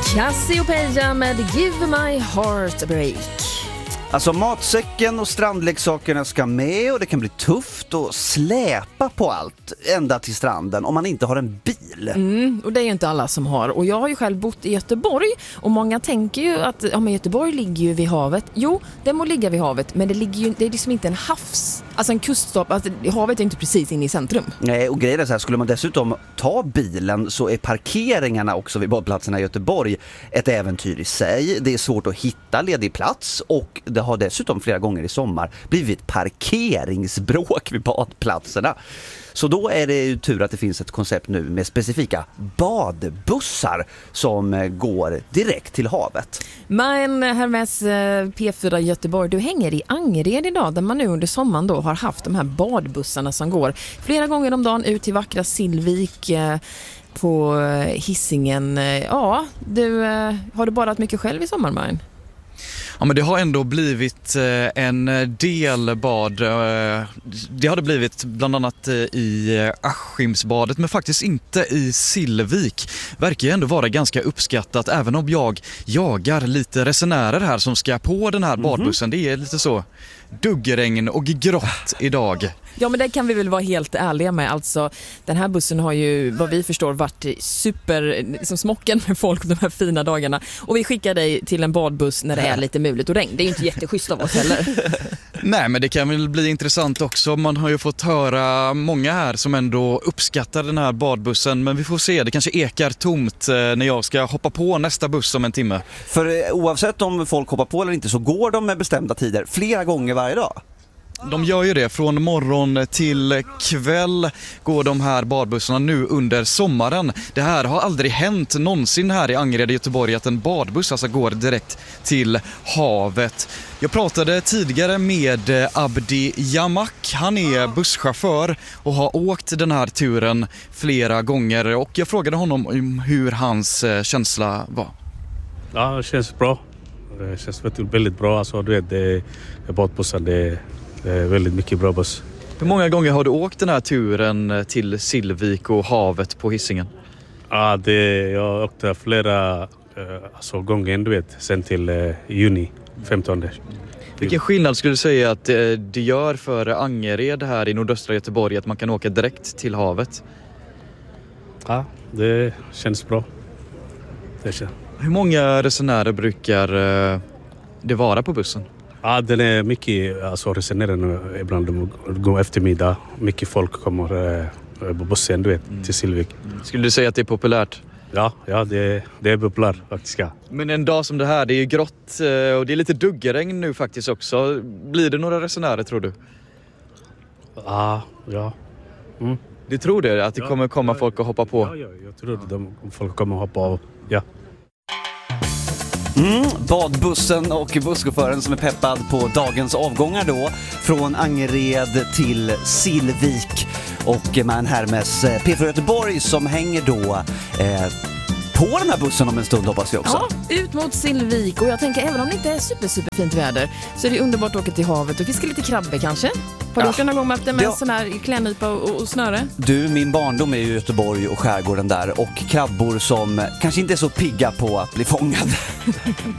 Cassiopeia med Give My Heart a Break. Alltså matsäcken och strandleksakerna ska med och det kan bli tufft att släpa på allt ända till stranden om man inte har en bil. Och det är ju inte alla som har. Och jag har ju själv bott i Göteborg och många tänker ju att men Göteborg ligger ju vid havet. Jo, det må ligga vid havet, men det är liksom inte en havs. Alltså en kuststad, alltså havet är inte precis inne i centrum. Nej, och grejen är så här, skulle man dessutom ta bilen så är parkeringarna också vid badplatserna i Göteborg ett äventyr i sig. Det är svårt att hitta ledig plats och det har dessutom flera gånger i sommar blivit parkeringsbråk vid badplatserna. Så då är det ju tur att det finns ett koncept nu med specifika badbussar som går direkt till havet. Men Hermes P4 Göteborg, du hänger i Angered idag där man nu under sommaren då har haft de här badbussarna som går flera gånger om dagen ut till vackra Sillvik på Hisingen. Ja, har du badat mycket själv i sommar, Marin? Ja, men det har ändå blivit en del bad. Det har det blivit bland annat i Askimsbadet, men faktiskt inte i Sillvik. Verkar ju ändå vara ganska uppskattat, även om jag jagar lite resenärer här som ska på den här badbussen. Det är lite så duggregn och grått idag. Ja, men det kan vi väl vara helt ärliga med. Alltså, den här bussen har ju, vad vi förstår, varit super liksom smocken med folk de här fina dagarna. Och vi skickar dig till en badbuss när det är lite muligt och regn. Det är ju inte jätteschysst av oss heller. Nej, men det kan väl bli intressant också. Man har ju fått höra många här som ändå uppskattar den här badbussen. Men vi får se, det kanske ekar tomt när jag ska hoppa på nästa buss om en timme. För oavsett om folk hoppar på eller inte så går de med bestämda tider flera gånger varje dag. De gör ju det. Från morgon till kväll går de här badbussarna nu under sommaren. Det här har aldrig hänt någonsin här i Angered i Göteborg att en badbuss alltså går direkt till havet. Jag pratade tidigare med Abdi Jamak. Han är busschaufför och har åkt den här turen flera gånger. Och jag frågade honom om hur hans känsla var. Ja, det känns bra. Det känns väldigt bra. Alltså, du vet, badbussen, det är väldigt mycket bra buss. Hur många gånger har du åkt den här turen till Sillvik och havet på Hisingen? Ja, jag åkte flera gånger, du vet, sen till juni 15. Vilken skillnad skulle du säga att det gör för Angered här i nordöstra Göteborg att man kan åka direkt till havet? Ja, det känns bra. Hur många resenärer brukar det vara på bussen? Ja, den är mycket, resenärer ibland de går eftermiddag. Mycket folk kommer på bussen, du vet, till Sillvik. Skulle du säga att det är populärt? Ja, det är populärt faktiskt. Ja. Men en dag som det här, det är ju grått och det är lite duggregn nu faktiskt också. Blir det några resenärer, tror du? Ja. Du tror det? Att det kommer komma folk att hoppa på? Ja, jag tror att folk kommer att hoppa av, ja. Badbussen och busschauffören som är peppad på dagens avgångar då från Angered till Sillvik och man Hermes P4 Göteborg som hänger då på den här bussen om en stund, hoppas vi också. Ja, ut mot Sillvik och jag tänker även om det inte är superfint väder så är det underbart att åka till havet och fiska lite krabbor kanske. Har du gjort någon gång med en sån här klädnypa och snöre? Du, min barndom är ju Göteborg och skärgården där och krabbor som kanske inte är så pigga på att bli fångad.